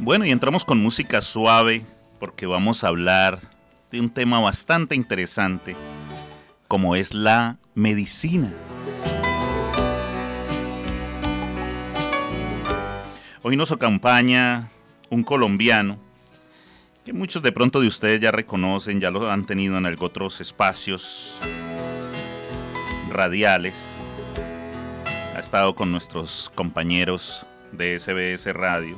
Bueno, y entramos con música suave porque vamos a hablar de un tema bastante interesante como es la medicina. Hoy nos acompaña un colombiano que muchos de pronto de ustedes ya reconocen, ya lo han tenido en otros espacios radiales. Ha estado con nuestros compañeros de SBS Radio.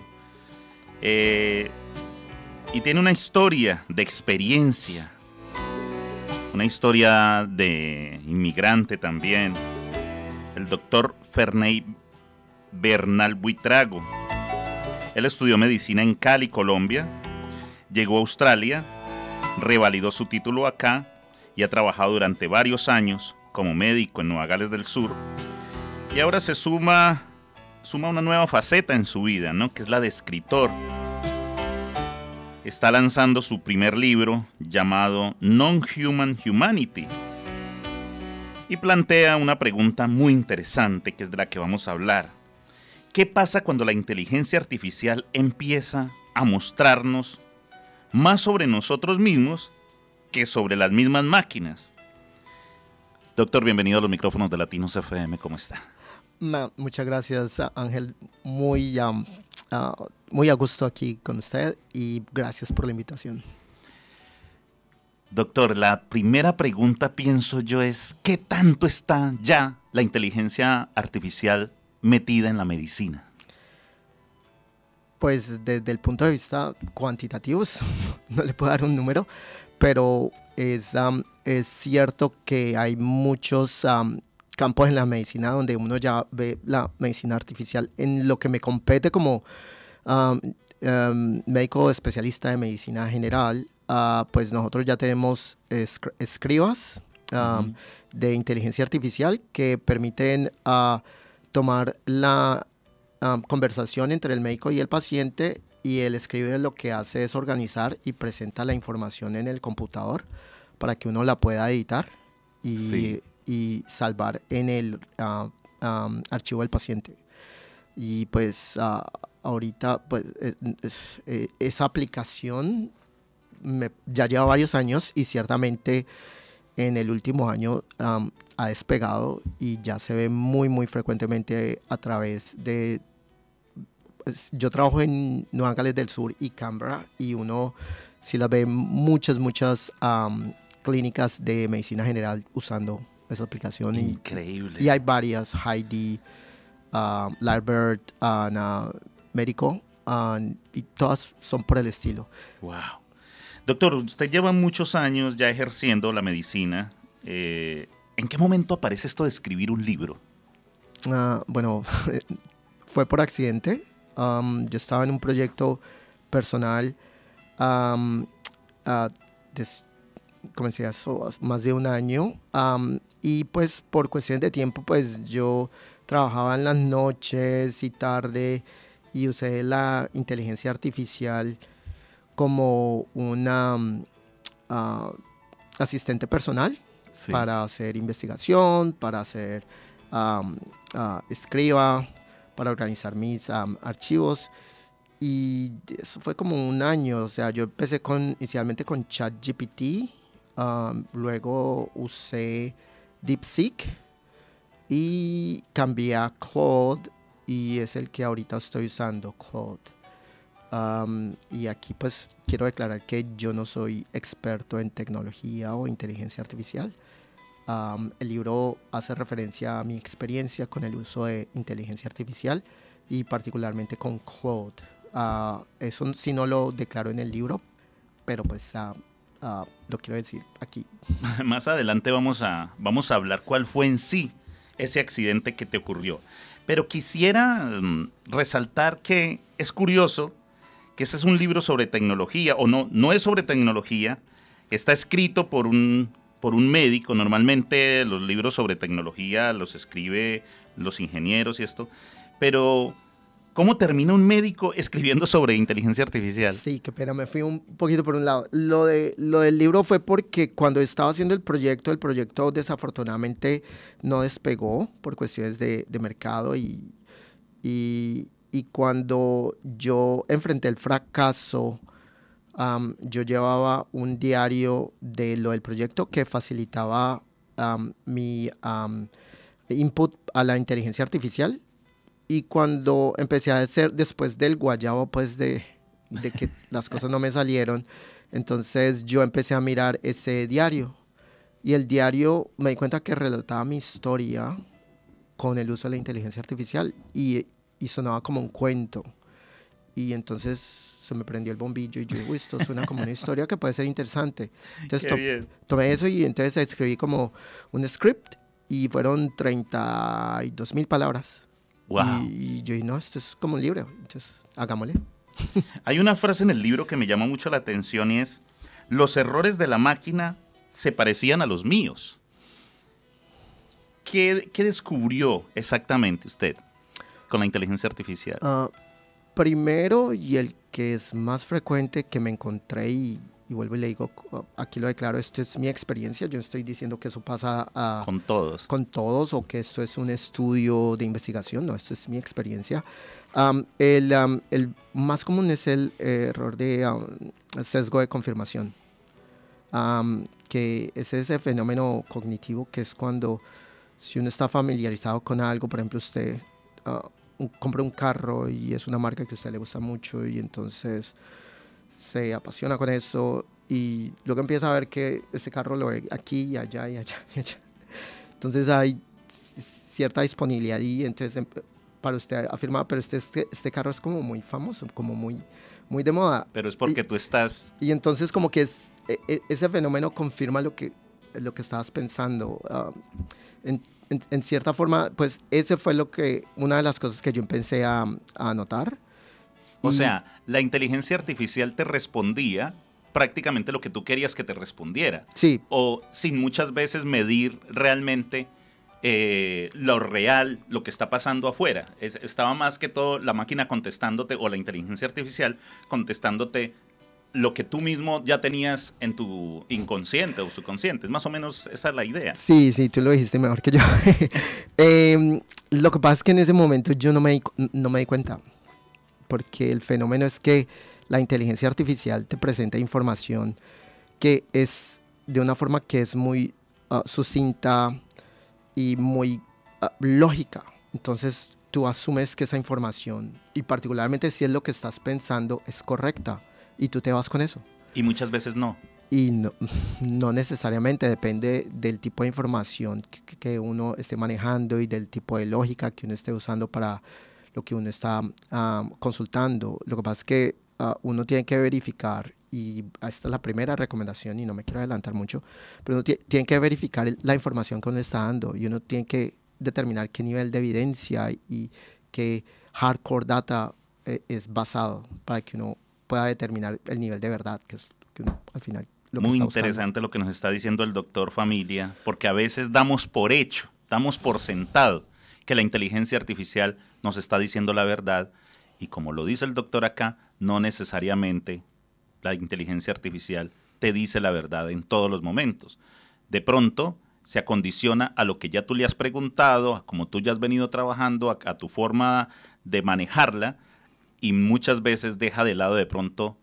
Y tiene una historia de experiencia, una historia de inmigrante también. El doctor Ferney Bernal Buitrago. Él estudió medicina en Cali, Colombia, llegó a Australia, revalidó su título acá y ha trabajado durante varios años como médico en Nueva Gales del Sur. Y ahora se suma una nueva faceta en su vida, ¿no? Que es la de escritor. Está lanzando su primer libro llamado Non-Human Humanity y plantea una pregunta muy interesante que es de la que vamos a hablar. ¿Qué pasa cuando la inteligencia artificial empieza a mostrarnos más sobre nosotros mismos que sobre las mismas máquinas? Doctor, bienvenido a los micrófonos de Latinos FM, ¿cómo está? Muchas gracias, Ángel. Muy a gusto aquí con usted y gracias por la invitación. Doctor, la primera pregunta, pienso yo, es ¿qué tanto está ya la inteligencia artificial metida en la medicina? Pues desde el punto de vista cuantitativo, no le puedo dar un número, pero es cierto que hay muchos campos en la medicina donde uno ya ve la medicina artificial. En lo que me compete como médico especialista de medicina general, pues nosotros ya tenemos escribas de inteligencia artificial que permiten tomar la conversación entre el médico y el paciente, y el escribe lo que hace es organizar y presenta la información en el computador para que uno la pueda editar y salvar en el archivo del paciente. Y pues ahorita pues esa aplicación ya lleva varios años y ciertamente en el último año ha despegado y ya se ve muy muy frecuentemente a través de... Yo trabajo en Nueva Gales del Sur y Canberra y uno sí la ve muchas clínicas de medicina general usando esa aplicación. Increíble. Y hay varias, Heidi, Larbert, Médico, y todas son por el estilo. Wow. Doctor, usted lleva muchos años ya ejerciendo la medicina. ¿En qué momento aparece esto de escribir un libro? Bueno, fue por accidente. Yo estaba en un proyecto personal, comencé hace más de un año, y pues por cuestión de tiempo pues yo trabajaba en las noches y tarde y usé la inteligencia artificial como una asistente personal para hacer investigación, para hacer escriba, para organizar mis archivos. Y eso fue como un año. O sea, yo empecé inicialmente con ChatGPT, luego usé DeepSeek y cambié a Claude, y es el que ahorita estoy usando, Claude. Y aquí pues quiero declarar que yo no soy experto en tecnología o inteligencia artificial. El libro hace referencia a mi experiencia con el uso de inteligencia artificial y particularmente con Claude. Eso sí no lo declaro en el libro, pero pues lo quiero decir aquí. Más adelante vamos a hablar cuál fue en sí ese accidente que te ocurrió. Pero quisiera resaltar que es curioso que este es un libro sobre tecnología, o no es sobre tecnología, está escrito por un médico. Normalmente los libros sobre tecnología los escribe los ingenieros y esto, pero ¿cómo termina un médico escribiendo sobre inteligencia artificial? Sí, qué pena, me fui un poquito por un lado. Lo del libro fue porque cuando estaba haciendo el proyecto desafortunadamente no despegó por cuestiones de mercado y y cuando yo enfrenté el fracaso, yo llevaba un diario de lo del proyecto que facilitaba mi input a la inteligencia artificial. Y cuando empecé a hacer, después del guayabo, pues de que las cosas no me salieron, entonces yo empecé a mirar ese diario. Y el diario me di cuenta que relataba mi historia con el uso de la inteligencia artificial y sonaba como un cuento. Y entonces se me prendió el bombillo y yo dije, esto suena como una historia que puede ser interesante. Entonces tomé eso y entonces escribí como un script y fueron 32,000 palabras. Wow. Y yo dije, no, esto es como un libro, entonces hagámosle. Hay una frase en el libro que me llama mucho la atención y es, los errores de la máquina se parecían a los míos. ¿Qué descubrió exactamente usted con la inteligencia artificial? Primero, y el que es más frecuente que me encontré, y vuelvo y le digo, aquí lo declaro, esto es mi experiencia, yo no estoy diciendo que eso pasa con todos o que esto es un estudio de investigación, no, esto es mi experiencia. El más común es el error de sesgo de confirmación, que es ese fenómeno cognitivo que es cuando si uno está familiarizado con algo, por ejemplo, usted compra un carro y es una marca que a usted le gusta mucho y entonces se apasiona con eso y luego empieza a ver que ese carro lo ve aquí y allá y allá y allá. Entonces hay cierta disponibilidad y entonces para usted afirma, pero este carro es como muy famoso, como muy de moda. Pero es porque tú estás... Y entonces como que ese fenómeno confirma lo que estabas pensando. En cierta forma, pues ese fue una de las cosas que yo empecé a notar. O sea, la inteligencia artificial te respondía prácticamente lo que tú querías que te respondiera. Sí. O sin muchas veces medir realmente lo real, lo que está pasando afuera. Estaba más que todo la máquina contestándote o la inteligencia artificial contestándote lo que tú mismo ya tenías en tu inconsciente o subconsciente. Es más o menos esa es la idea. Sí, tú lo dijiste mejor que yo. Lo que pasa es que en ese momento yo no me di cuenta. Porque el fenómeno es que la inteligencia artificial te presenta información que es de una forma que es muy sucinta y muy lógica. Entonces tú asumes que esa información, y particularmente si es lo que estás pensando, es correcta. Y tú te vas con eso. Y muchas veces no. Y no necesariamente, depende del tipo de información que uno esté manejando y del tipo de lógica que uno esté usando para lo que uno está consultando. Lo que pasa es que uno tiene que verificar, y esta es la primera recomendación y no me quiero adelantar mucho, pero uno tiene que verificar la información que uno está dando y uno tiene que determinar qué nivel de evidencia y qué hardcore data es basado para que uno pueda determinar el nivel de verdad, que es que uno al final lo que muy está interesante buscando. lo que nos está diciendo el doctor Familia, porque a veces damos por hecho, damos por sentado que la inteligencia artificial nos está diciendo la verdad y como lo dice el doctor acá, no necesariamente la inteligencia artificial te dice la verdad en todos los momentos. De pronto se acondiciona a lo que ya tú le has preguntado, a cómo tú ya has venido trabajando, a tu forma de manejarla, y muchas veces deja de lado de pronto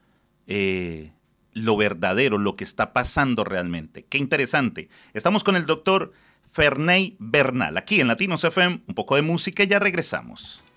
lo verdadero, lo que está pasando realmente. Qué interesante. Estamos con el doctor Ferney Bernal, aquí en Latinos FM, un poco de música y ya regresamos.